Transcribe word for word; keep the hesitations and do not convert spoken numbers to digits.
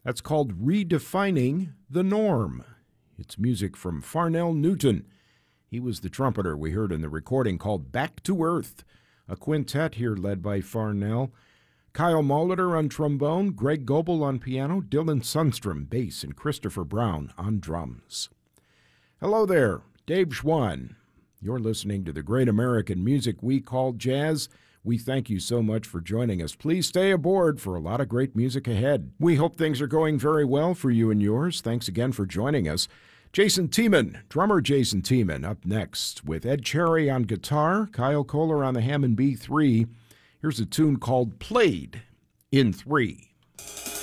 That's called Redefining the Norm. It's music from Farnell Newton. He was the trumpeter we heard in the recording called Back to Earth. A quintet here led by Farnell. Kyle Molitor on trombone, Greg Goebel on piano, Dylan Sundstrom bass, and Christopher Brown on drums. Hello there, Dave Schwann. You're listening to the great American music we call jazz. We thank you so much for joining us. Please stay aboard for a lot of great music ahead. We hope things are going very well for you and yours. Thanks again for joining us. Jason Tiemann, drummer Jason Tiemann, up next with Ed Cherry on guitar, Kyle Kohler on the Hammond B three. Here's a tune called Played in Three.